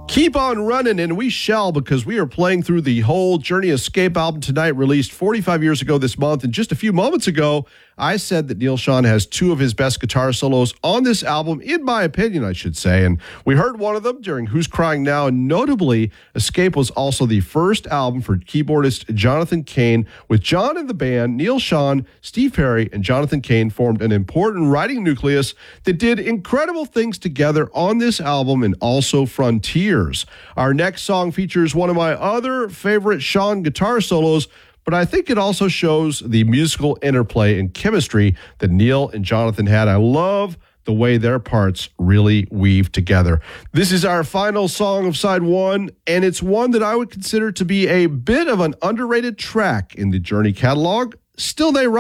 Keep on running, and we shall, because we are playing through the whole Journey Escape album tonight, released 45 years ago this month. And just a few moments ago, I said that Neal Schon has two of his best guitar solos on this album, in my opinion, I should say. And we heard one of them during Who's Crying Now. And notably, Escape was also the first album for keyboardist Jonathan Cain. With John in the band, Neal Schon, Steve Perry, and Jonathan Cain formed an important writing nucleus that did incredible things together on this album and also Frontiers. Our next song features one of my other favorite Schon guitar solos, but I think it also shows the musical interplay and chemistry that Neal and Jonathan had. I love the way their parts really weave together. This is our final song of side one, and it's one that I would consider to be a bit of an underrated track in the Journey catalog. Still, they